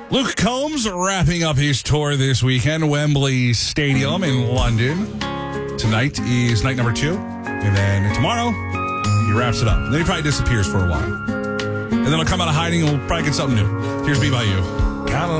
Luke Combs wrapping up his tour this weekend, Wembley Stadium in London. Tonight is night number 2. And then tomorrow, he wraps it up. And then he probably disappears for a while. And then he'll come out of hiding and we'll probably get something new. Here's Be By You.